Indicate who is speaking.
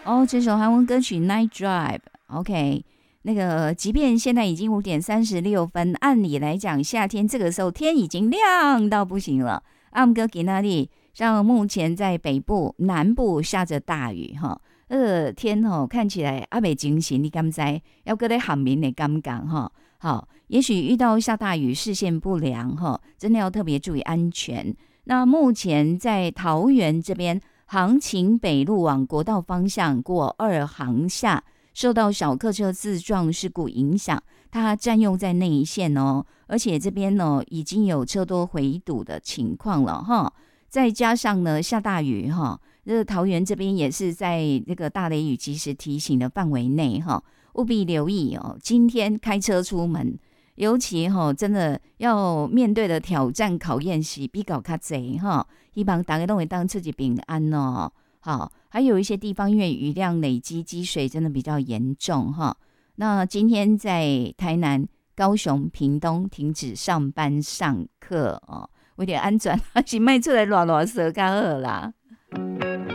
Speaker 1: 哦，这首韩文歌曲《Night Drive》，OK。那个，即便现在已经5:36，按理来讲，夏天这个时候天已经亮到不行了。阿姆哥给那里，像目前在北部、南部下着大雨哈，天看起来阿北惊醒，你敢知？要搁在寒眠的感觉哈。好，也许遇到下大雨，视线不良哈，真的要特别注意安全。那目前在桃园这边，杭琴北路往国道方向过2航下，受到小客车自撞事故影响，它占用在内线哦，而且这边呢已经有车多回堵的情况了哈。再加上呢下大雨哈，桃园这边也是在那个大雷雨及时提醒的范围内哈，务必留意哦。今天开车出门，尤其真的要面对的挑战考验是比较较多哈，希望大家都会当自己平安哦。好，还有一些地方因为雨量累积，积水真的比较严重哈。那今天在台南、高雄、屏东停止上班上课哦，为了安全还是卖出来乱乱说较好啦。